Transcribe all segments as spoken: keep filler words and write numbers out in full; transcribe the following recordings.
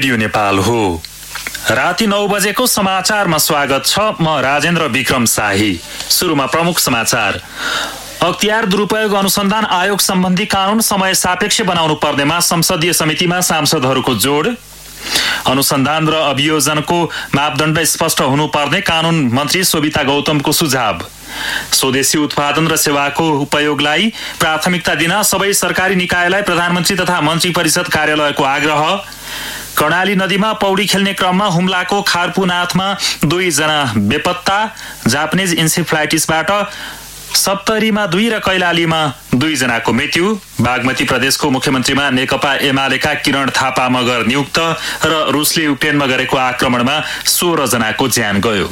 Radio Nepal हो। राति नौ बजेको समाचारमा स्वागत छ। म राजेन्द्र विक्रम शाही। सुरुमा प्रमुख समाचार। अख्तियार दुरुपयोग अनुसन्धान आयोग सम्बन्धी कानून समय सापेक्ष बनाउनु पर्नेमा संसदीय समितिमा सांसदहरूको जोड। अनुसन्धान र अभियोजनको मापदण्ड स्पष्ट हुनुपर्ने कानून मन्त्री शोभिता गौतमको सुझाव। स्वदेशी उत्पादन र सेवाको उपयोगलाई प्राथमिकता दिन सबै सरकारी निकायलाई प्रधानमन्त्री तथा मन्त्री परिषद कार्यालयको आग्रह। कर्णाली नदीमा पौडी खेल्ने क्रममा हुम्लाको खारपुनाथमा दुईजना बेपत्ता। जापानिज इन्सेफ्लाइटिसबाट सप्तरीमा दुई र कैलालीमा दुईजनाको मृत्यु। बागमती प्रदेशको मुख्यमन्त्रीमा नेकपा एमालेका किरण थापा मगर नियुक्त र रुसले युक्रेनमा गरेको आक्रमणमा सोह्र जनाको ज्यान गयो।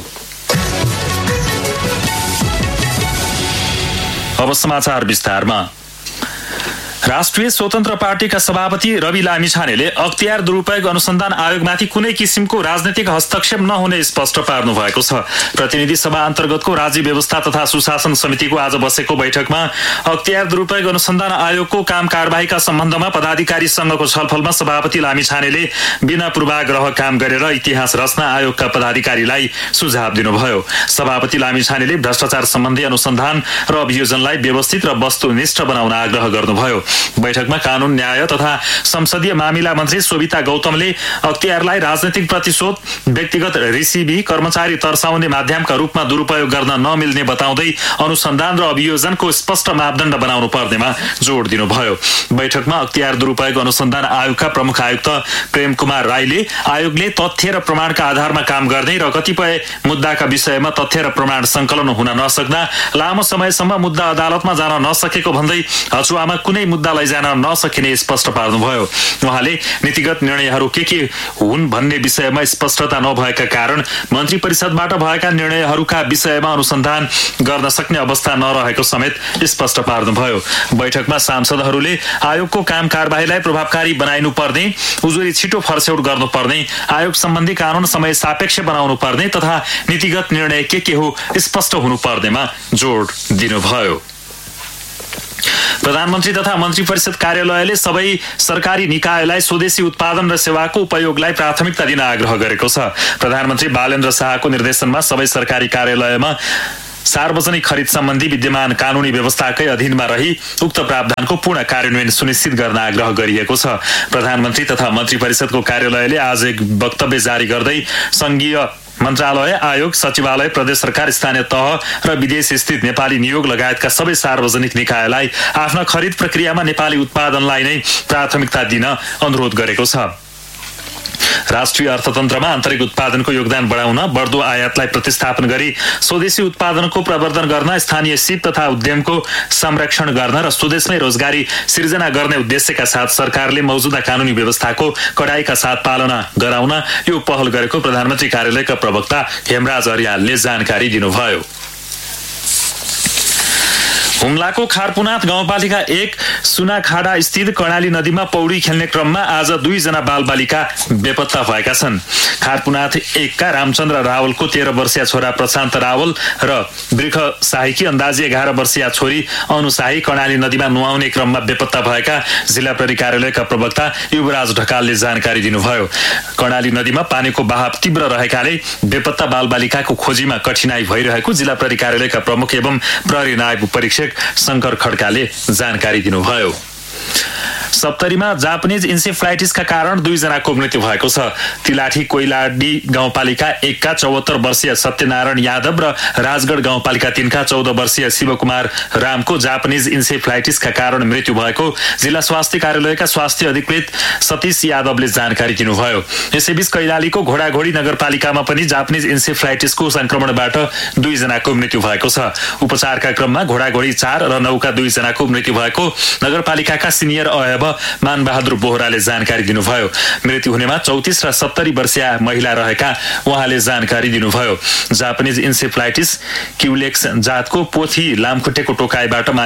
अब समाचार विस्तारमा। राष्ट्रिय स्वतन्त्र पार्टीका सभापति रवि लामिछानेले अख्तियार दुरुपयोग अनुसन्धान आयोगमाथि कुनै किसिमको राजनैतिक हस्तक्षेप नहुने स्पष्ट पार्नु भएको छ। प्रतिनिधि सभा अन्तर्गतको राज्य व्यवस्था तथा सुशासन समितिको आज बसेको बैठकमा अख्तियार दुरुपयोग अनुसन्धान आयोगको काम कारबाहीका सम्बन्धमा पदाधिकारीसँगको छलफलमा सभापति लामिछानेले बिना पूर्वाग्रह काम गरेर इतिहास रच्न आयोगका पदाधिकारीलाई सुझाव दिनुभयो। सभापति लामिछानेले भ्रष्टाचार सम्बन्धी अनुसन्धान र अभियोजनलाई व्यवस्थित र वस्तुनिष्ठ बनाउन आग्रह गर्नुभयो। बैठकमा कानून न्याय तथा संसदीय मामिला मन्त्री शोभिता गौतमले अख्तियारलाई राजनैतिक प्रतिशोध, व्यक्तिगत रिसिभी, कर्मचारी तर्साउने माध्यमका रूपमा दुरुपयोग गर्न नमिल्ने बताउँदै अनुसन्धान र अभियोजनको स्पष्ट मापदण्ड बनाउनु पर्नेमा जोड दिनुभयो। बैठकमा अख्तियार दुरुपयोग अनुसन्धान आयोगका प्रमुख आयुक्त प्रेम कुमार राईले आयोगले तथ्य र प्रमाणका आधारमा काम गर्ने र कतिपय मुद्दाका विषयमा तथ्य र प्रमाण संकलन हुन नसक्दा लामो समयसम्म मुद्दा अदालतमा जान नसकेको भन्दै हचुवामा कुनै मुद्दा लैजान नसकिने स्पष्ट पार्नुभयो। उहाँले नीतिगत निर्णयहरू के के हुन् भन्ने विषयमा स्पष्टता नभएका कारण मन्त्री परिषदबाट भएका निर्णयहरूका विषयमा अनुसन्धान गर्न सक्ने अवस्था नरहेको समेत स्पष्ट पार्नुभयो। बैठकमा सांसदहरूले आयोगको काम कारबाहीलाई प्रभावकारी बनाइनु पर्ने, उजुरी छिटो फर्स्याउट गर्नुपर्ने, आयोग सम्बन्धी कानून समय सापेक्ष बनाउनु पर्ने तथा नीतिगत निर्णय के के हो स्पष्ट हुनुपर्नेमा जोड दिनुभयो। प्रधानमन्त्री तथा मन्त्री परिषद कार्यालयले सबै सरकारी निकायलाई स्वदेशी उत्पादन र सेवाको उपयोगलाई प्राथमिकता दिन आग्रह गरेको छ। प्रधानमन्त्री बालेन्द्र शाहको निर्देशनमा सबै सरकारी कार्यालयमा सार्वजनिक खरिद सम्बन्धी विद्यमान कानूनी व्यवस्थाकै अधीनमा रही उक्त प्रावधानको पूर्ण कार्यान्वयन सुनिश्चित गर्न आग्रह गरिएको छ। प्रधानमन्त्री तथा मन्त्री परिषदको कार्यालयले आज एक वक्तव्य जारी गर्दै संघीय मन्त्रालय, आयोग, सचिवालय, प्रदेश सरकार, स्थानीय तह र विदेश स्थित नेपाली नियोग लगायतका सबै सार्वजनिक निकायलाई आफ्ना खरिद प्रक्रियामा नेपाली उत्पादनलाई नै प्राथमिकता दिन अनुरोध गरेको छ। राष्ट्रिय अर्थतन्त्रमा आन्तरिक उत्पादनको योगदान बढाउन, बढ्दो आयातलाई प्रतिस्थापन गरी स्वदेशी उत्पादनको प्रवर्धन गर्न, स्थानीय सिप तथा उद्यमको संरक्षण गर्न र स्वदेशमै रोजगारी सिर्जना गर्ने उद्देश्यका साथ सरकारले मौजूदा कानूनी व्यवस्थाको कडाइका साथ पालना गराउन यो पहल गरेको प्रधानमन्त्री कार्यालयका प्रवक्ता हेमराज अर्यालले जानकारी दिनुभयो। हुम्लाको खारपुनाथ गाउँपालिका एक सुनाखाडा स्थित कर्णाली नदीमा पौडी खेल्ने क्रममा आज दुईजना बालबालिका बेपत्ता भएका छन्। खारपुनाथ एकका रामचन्द्र रावलको तेह्र वर्षीय छोरा प्रशान्त रावल र वृख शाहीकी अन्दाजी एघार वर्षीय छोरी अनु शाही कर्णाली नदीमा नुहाउने क्रममा बेपत्ता भएका जिल्ला प्रहरी कार्यालयका प्रवक्ता युवराज ढकालले जानकारी दिनुभयो। कर्णाली नदीमा पानीको बहाव तीव्र रहेकाले बेपत्ता बालबालिकाको खोजीमा कठिनाई भइरहेको जिल्ला प्रहरी कार्यालयका प्रमुख एवं प्रहरी नायब परीक्षक शंकर खड्काले जानकारी दिनुभयो। सप्तरीमा जापानिज इन्सेफ्लाइटिसका कारण दुईजनाको मृत्यु भएको छ। तिलाठी कोइलाडी गाउँपालिका एकका चौहत्तर वर्षीय सत्यनारायण यादव र राजगढ गाउँपालिका तीनका चौध वर्षीय शिवकुमार रामको जापानिज इन्सेफ्लाइटिसका कारण मृत्यु भएको जिल्ला स्वास्थ्य कार्यालयका स्वास्थ्य अधिकृत सतीश यादवले जानकारी दिनुभयो। यसैबीच कैलालीको घोडाघोडी नगरपालिकामा पनि जापानिज इन्सेफ्लाइटिसको संक्रमणबाट दुईजनाको मृत्यु भएको छ। उपचारका क्रममा घोडाघोडी चार र नौका दुईजनाको मृत्यु भएको नगरपालिकाका सिनियर अयब मानबहादुर बोहराले जानकारी दिनुभयो। मृत्यु हुनेमा चौतिस र सत्तरी वर्षीय महिला रहेका उहाँले जानकारी दिनुभयो। जापानिज इन्सेफ्लाइटिस क्युलेक्स जातको पोथी लामखुट्टेको टोकाइबाट